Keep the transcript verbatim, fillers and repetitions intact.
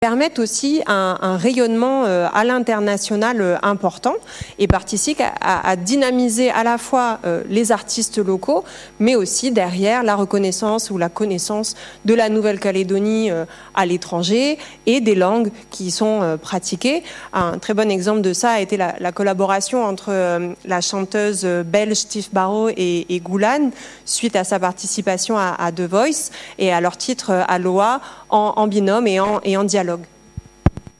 permettent aussi un, un rayonnement euh, à l'international euh, important et participent à, à, à dynamiser à la fois euh, les artistes locaux, mais aussi derrière la reconnaissance ou la connaissance de la Nouvelle-Calédonie euh, à l'étranger et des langues qui sont euh, pratiquées. Un très bon exemple de ça a été la, la collaboration entre euh, la chanteuse belge Tiff Barrow et, et Goulan suite à sa participation à, à The Voice et à leur titre euh, Aloha en, en binôme et en, et en dialogue.